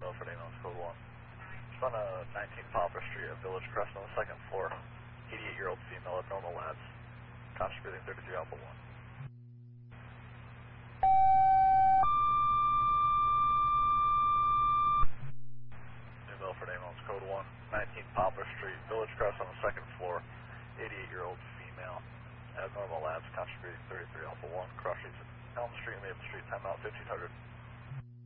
Milford Ambulance Code 1. It's on 19 Poplar Street at Village Crest on the second floor. 88-year-old female at normal labs. Contributing 33 Alpha 1. New Milford Ambulance Code 1. 19 Poplar Street, Village Crest on the second floor. 88-year-old female at normal labs. Contributing 33 Alpha 1. Cross streets at Elm Street and Maple Street. Timeout 1500.